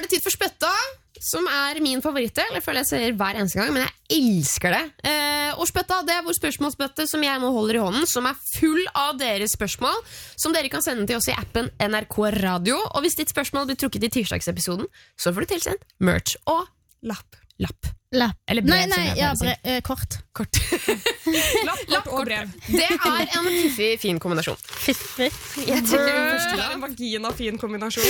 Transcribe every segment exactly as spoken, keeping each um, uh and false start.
er det tid for spøtta, som er min favoritt. Eller føler jeg ser hver eneste gang, men jeg elsker det. Eh, og spøtta, det er vår spørsmålsspøtte som jeg nå holder i hånden, som er full av deres spørsmål, som dere kan sende til oss i appen N R K Radio. Og hvis ditt spørsmål blir trukket i tirsdagsepisoden, så får du tilsendt merch og lapp. Lapp. Lapp. Eller brev, nei, nei, som jeg ja, pleier å si. bre, eh, kort. Kort. Lapp, kort og brev. Det er en fiffig, fin kombinasjon. Fiffig. Jeg tenker den Det første er en vagina-fin kombinasjon.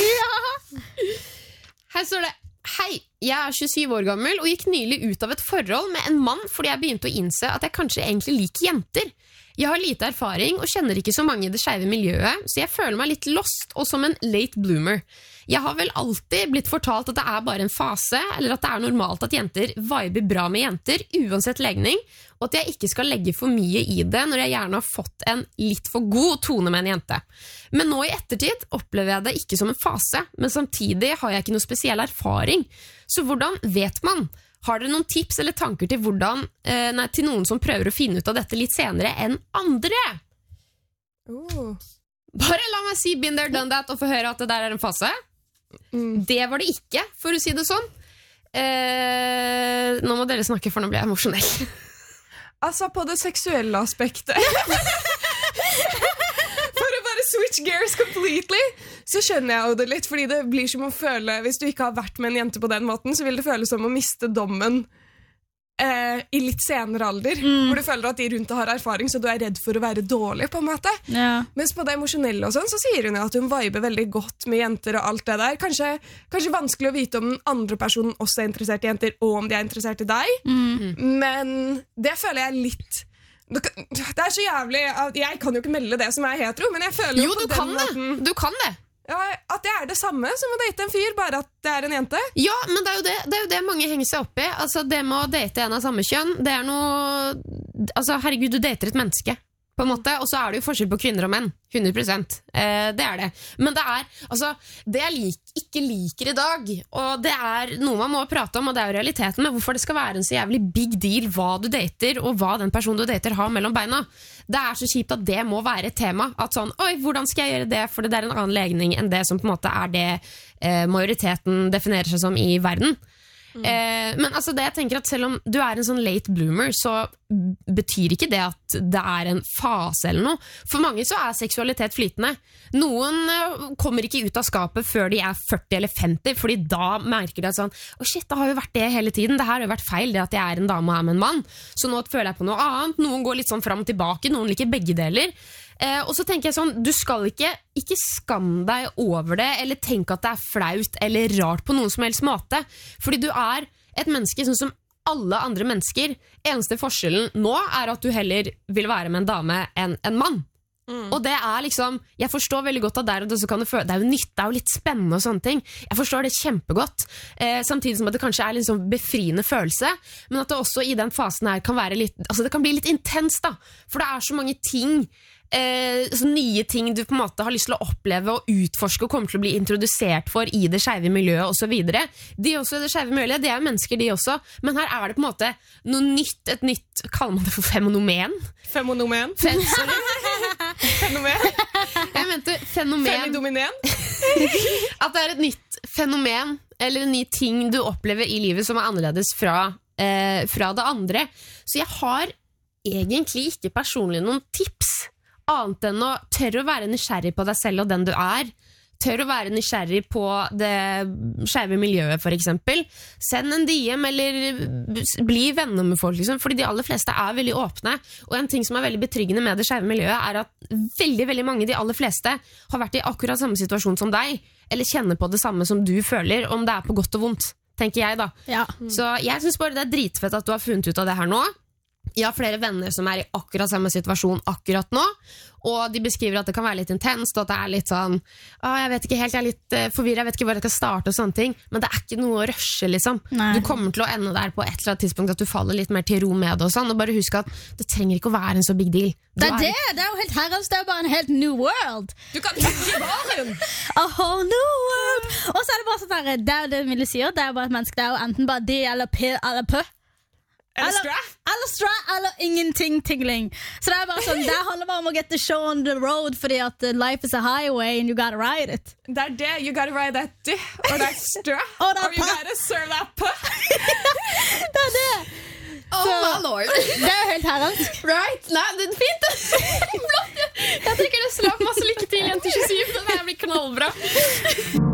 Her står det: Hei, jeg er tjuesyv år gammel og gikk nylig ut av et forhold med en mann fordi jeg begynte å innse at jeg kanskje egentlig liker jenter. Jeg har lite erfaring og kjenner ikke så mange i det skeive miljøet, så jeg føler meg litt lost og som en late bloomer. Jeg har vel alltid blitt fortalt at det er bare en fase, eller at det er normalt at jenter viber bra med jenter, uansett legning, og at jeg ikke skal legge for mye i det når jeg gjerne har fått en litt for god tone med en jente. Men nå i ettertid opplever jeg det ikke som en fase, men samtidig har jeg ikke noe spesiell erfaring. Så hvordan vet man? Har dere noen tips eller tanker til, hvordan, eh, nei, til noen som prøver å finne ut av dette litt senere enn andre? Oh. Bare la meg si been there, done that og få høre at det der er en fase. Mm. Det var det ikke, for å si det sånn. Eh, nå må dere snakke, for nå ble jeg emosjonell. Altså, på det seksuelle aspektet for å bare switch gears completely, så skjønner jeg jo det litt, fordi det blir som å føle, hvis du ikke har vært med en jente på den måten, så vil det føles som å miste dommen eh, i litt senere alder, mm. hvor du føler at de rundt deg har erfaring, så du er redd for å være dårlig på en måte. Ja. Mens på det emosjonelle og sånn, så sier hun jo at hun viber veldig godt med jenter og alt det der. Kanskje, kanskje vanskelig å vite om den andre personen også er interessert i jenter, og om de er interessert i deg, mm. men det føler jeg litt... Det er så jævlig at jeg kan jo ikke melde det som er hetero, men jeg føler jo, jo på du den kan måten, det. Du kan det. Ja, at det er det samme som å date en fyr, bare at det er en jente. Ja, men det er jo det, det, er jo det mange henger seg opp i. Altså, det med å date en av samme kjønn, det er noe... Altså, herregud, du dater et menneske, på en måte, og så er det jo forskjell på kvinner og menn. hundre prosent. Eh, det er det. Men det er, altså, det jeg lik, ikke liker i dag, og det er noe man må prate om, og det er jo realiteten, med hvorfor det skal være en så jævlig big deal hva du dater, og hva den personen du dater har mellom beina. Det er så kjipt at det må være et tema. At sånn, oi, hvordan skal jeg gjøre det? For det er en annen legning enn det som på en måte er det eh, majoriteten definerer seg som i verden. Mm. Eh, men altså det jeg tenker at selv om du er en sånn late bloomer, så betyr ikke det at det er en fase eller noe. For mange så er seksualitet flytende. Noen eh, kommer ikke ut av skapet før de er førti eller femti, fordi da merker de at sånn, å oh shit, det har jo vært det hele tiden. Det her har jo vært feil, det at jeg er en dame og er med en mann. Så nå føler jeg på noe annet. Noen går litt sånn fram og tilbake, noen liker begge deler. Eh, og så tenker jeg sånn, du skal ikke, ikke skam deg over det, eller tenke at det er flaut eller rart på noen som helst måte. Fordi du er et menneske sånn som alle andre mennesker. Eneste forskjellen nå er at du heller vil være med en dame enn en mann. Mm. Og det er liksom, jeg forstår veldig godt at der og det, så kan du føle, det er jo nytt, det er jo litt spennende og sånne ting. Jeg forstår det kjempegodt, eh, samtidig som at det kanskje er litt sånn befriende følelse, men at det også i den fasen her kan være litt, altså det kan bli litt intens da, for det er så mange ting, eh, så nye ting du på en måte har lyst til å oppleve og utforske og kommer til å bli introdusert for i det skeive miljøet og så videre. De også i det skeive miljøet, de er jo mennesker de også, men her er det på en måte noe nytt, et nytt, kaller man det for fenomen? Fenomen? Fen, sorry. Fenomen? Jeg mente fenomen. Femidominen? At det er et nytt fenomen, eller en ny ting du opplever i livet som er annerledes fra, eh, fra det andre. Så jeg har egentlig ikke personlig noen tips, annet enn å tørre å være nysgjerrig på deg selv og den du er. Tør å være nysgjerrig på det skeive miljøet, for eksempel. Send en D M, eller bli venner med folk, liksom. Fordi de aller fleste er veldig åpne. Og en ting som er veldig betryggende med det skeive miljøet, er at veldig, veldig mange, de aller fleste, har vært i akkurat samme situasjon som deg, eller kjenner på det samme som du føler, om det er på godt og vondt, tenker jeg da. Ja. Så jeg synes bare det er dritfett at du har funnet ut av det her nå. Jeg har flere venner som er i akkurat samme situasjon akkurat nå, og de beskriver at det kan være litt intenst, og at det er litt sånn, å, jeg vet ikke helt, jeg er litt uh, forvirret, jeg vet ikke hvor jeg skal starte og sånne ting, men det er ikke noe å rushe, liksom. Nei. Du kommer til å ende der på et eller annet tidspunkt at du faller litt mer til ro med det og sånn, og bare husk at det trenger ikke å være en så big deal. Du det er det, det er jo helt herrens, det er bare en helt new world. Du kan ikke være en A whole new world. Og så er det bare sånn der, det er jo det Mille sier, det er jo bare et menneske, det er jo enten bare det eller P eller P. Eller Eller, straw. eller straw, eller ingenting tingling. Så det er bare sånn, det handler bare om å get the show on the road, fordi at uh, life is a highway and you gotta ride it. Det er det. You gotta ride that dick, or that straw, Or that or you puff. gotta serve that puff. Det er det. Oh Så- my lord. Det er jo helt herrensk. Right? Nei, det er fint. Flott. Jeg tenker det slapp masse lykke til, jente tjuesju. Det her blir knallbra.